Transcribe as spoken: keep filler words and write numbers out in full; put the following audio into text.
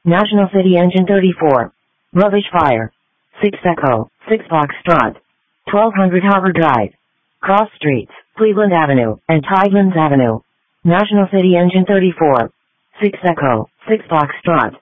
National City Engine thirty-four. Rubbish Fire. six Echo, six Foxtrot. twelve hundred Harbor Drive. Cross Streets, Cleveland Avenue, and Tidelands Avenue. National City Engine thirty-four. six Echo, six Foxtrot.